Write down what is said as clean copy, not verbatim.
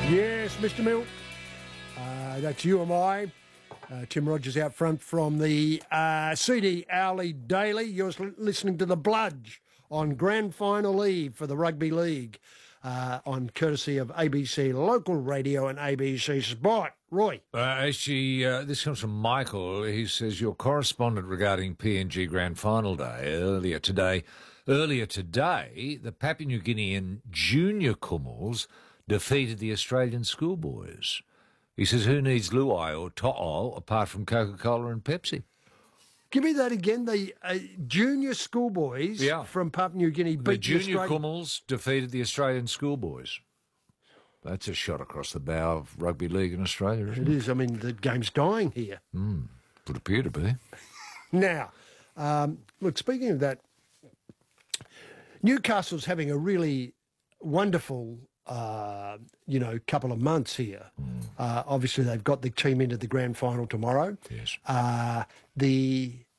Yes, Mr. Mill. That's you and I. Tim Rogers out front from the CD Owley Daily. You're listening to The Bludge on Grand Final Eve for the Rugby League on courtesy of ABC Local Radio and ABC Sport. Roy. This comes from Michael. He says, your correspondent regarding PNG Grand Final Day earlier today, the Papua New Guinean junior Kumuls defeated the Australian schoolboys. He says, who needs Luai or To'o apart from Coca-Cola and Pepsi? Give me that again. The junior schoolboys from Papua New Guinea beat the junior Kumuls defeated the Australian schoolboys. That's a shot across the bow of rugby league in Australia, isn't it? It is. I mean, the game's dying here. Would appear to be. Now, look, speaking of that, Newcastle's having a really wonderful couple of months here. Obviously, they've got the team into the grand final tomorrow. Yes. The